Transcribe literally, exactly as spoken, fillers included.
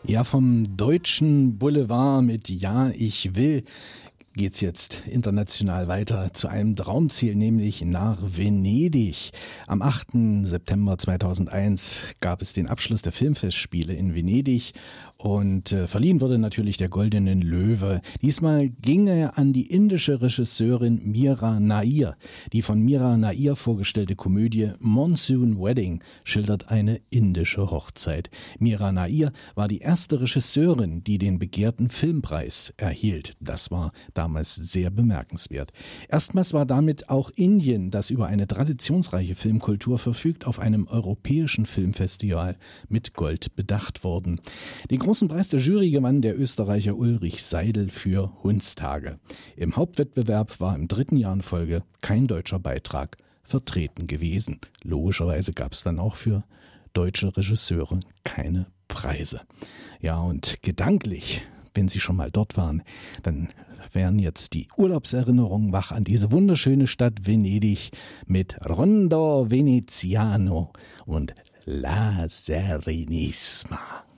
Ja, vom deutschen Boulevard mit Ja, ich will geht's jetzt international weiter zu einem Traumziel, nämlich nach Venedig. Am achten September zweitausendeins gab es den Abschluss der Filmfestspiele in Venedig und äh, verliehen wurde natürlich der Goldenen Löwe. Diesmal ging er an die indische Regisseurin Mira Nair. Die von Mira Nair vorgestellte Komödie Monsoon Wedding schildert eine indische Hochzeit. Mira Nair war die erste Regisseurin, die den begehrten Filmpreis erhielt. Das war damals sehr bemerkenswert. Erstmals war damit auch Indien, das über eine traditionsreiche Filmkultur verfügt, auf einem europäischen Filmfestival mit Gold bedacht worden. Den großen Preis der Jury gewann der Österreicher Ulrich Seidel für Hundstage. Im Hauptwettbewerb war im dritten Jahr in Folge kein deutscher Beitrag vertreten gewesen. Logischerweise gab es dann auch für deutsche Regisseure keine Preise. Ja, und gedanklich, wenn Sie schon mal dort waren, dann wären jetzt die Urlaubserinnerungen wach an diese wunderschöne Stadt Venedig mit Rondo Veneziano und La Serenissima.